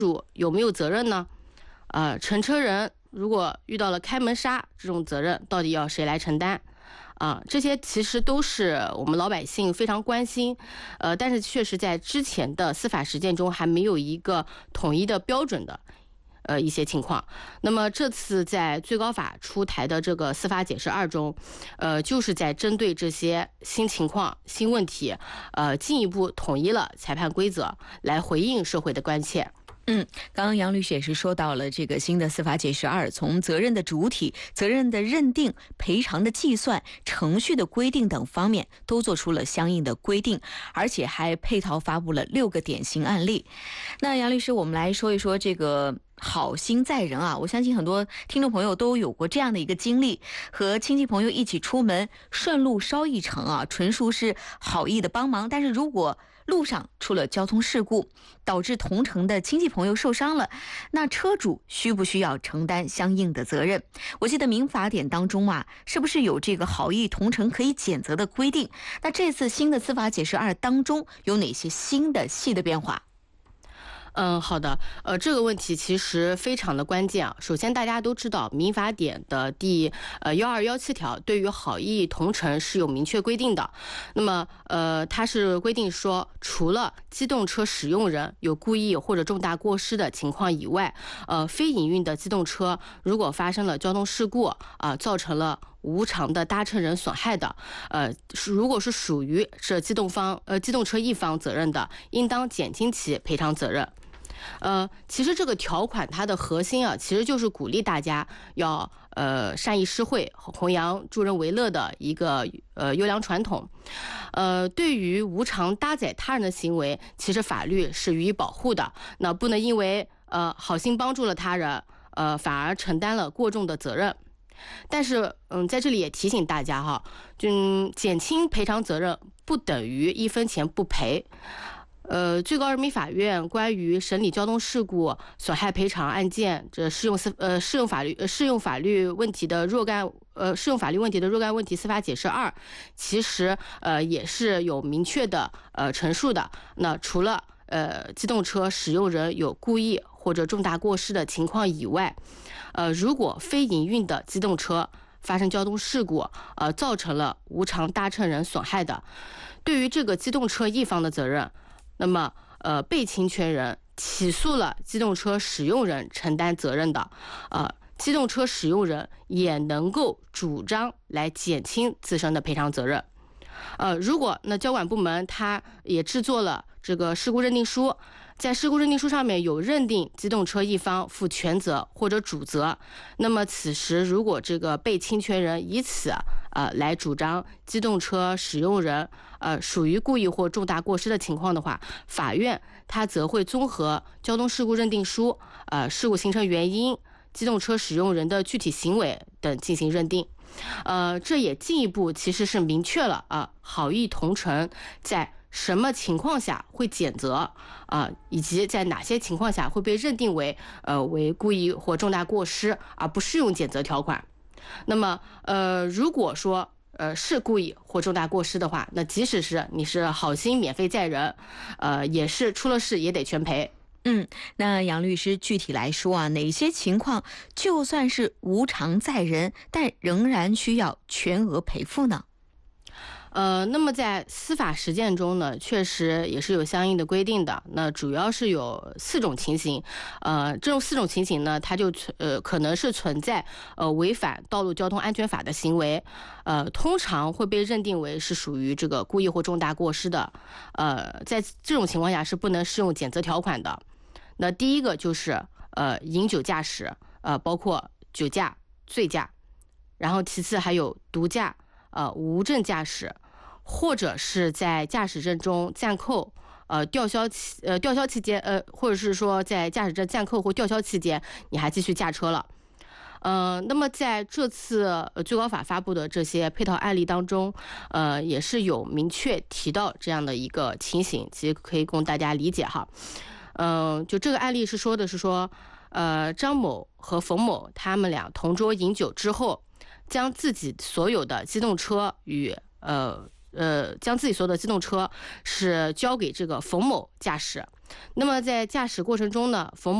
主有没有责任呢？乘车人如果遇到了开门杀，这种责任到底要谁来承担？这些其实都是我们老百姓非常关心，但是确实在之前的司法实践中还没有一个统一的标准的一些情况。那么这次在最高法出台的这个司法解释2中，就是在针对这些新情况、新问题，进一步统一了裁判规则，来回应社会的关切。 刚刚杨律师也是说到了这个新的司法解释2，从责任的主体、责任的认定、赔偿的计算、程序的规定等方面都做出了相应的规定，而且还配套发布了6个典型案例。那杨律师，我们来说一说这个好心载人啊，我相信很多听众朋友都有过这样的一个经历，和亲戚朋友一起出门，顺路捎一程啊，纯属是好意的帮忙。但是如果路上出了交通事故，导致同乘的亲戚朋友受伤了，那车主需不需要承担相应的责任？我记得民法典当中啊，是不是有这个好意同乘可以减责的规定？那这次新的司法解释2当中有哪些新的细的变化？ 好的，这个问题其实非常的关键啊。首先，大家都知道民法典的第1217条对于好意同乘是有明确规定的。那么，它是规定说，除了机动车使用人有故意或者重大过失的情况以外，非营运的机动车如果发生了交通事故造成了无偿的搭乘人损害的，如果是属于这机动车一方责任的，应当减轻其赔偿责任。其实这个条款它的核心其实就是鼓励大家要善意施惠，弘扬助人为乐的一个优良传统。对于无偿搭载他人的行为，其实法律是予以保护的，那不能因为好心帮助了他人，反而承担了过重的责任。但是在这里也提醒大家哈，减轻赔偿责任不等于1分钱不赔。最高人民法院关于审理交通事故损害赔偿案件这适用法律问题的若干问题司法解释2，其实也是有明确的陈述的。那除了机动车使用人有故意或者重大过失的情况以外，如果非营运的机动车发生交通事故，造成了无偿搭乘人损害的，对于这个机动车一方的责任，那么被侵权人起诉了机动车使用人承担责任的，机动车使用人也能够主张来减轻自身的赔偿责任。如果那交管部门他也制作了这个事故认定书，在事故认定书上面有认定机动车一方负全责或者主责，那么此时如果这个被侵权人以此来主张机动车使用人属于故意或重大过失的情况的话，法院他则会综合交通事故认定书、事故形成原因、机动车使用人的具体行为等进行认定。这也进一步其实是明确了好意同乘在什么情况下会减责以及在哪些情况下会被认定为故意或重大过失而不适用减责条款。那么如果说是故意或重大过失的话，那即使是你是好心免费载人，也是出了事也得全赔。 那杨律师具体来说哪些情况就算是无偿载人，但仍然需要全额赔付呢？ 那么在司法实践中呢，确实也是有相应的规定的。那主要是有4种情形，这种4种情形呢，它就可能是存在违反道路交通安全法的行为，通常会被认定为是属于这个故意或重大过失的，在这种情况下是不能适用减责条款的。那第一个就是饮酒驾驶，包括酒驾、醉驾，然后其次还有毒驾、无证驾驶，或者是在驾驶证中暂扣、吊销期间，或者是说在驾驶证暂扣或吊销期间你还继续驾车了。那么在这次最高法发布的这些配套案例当中，也是有明确提到这样的一个情形，其实可以供大家理解哈。就这个案例是说张某和冯某他们俩同桌饮酒之后，将自己所有的机动车是交给这个冯某驾驶， 那么在驾驶过程中呢，冯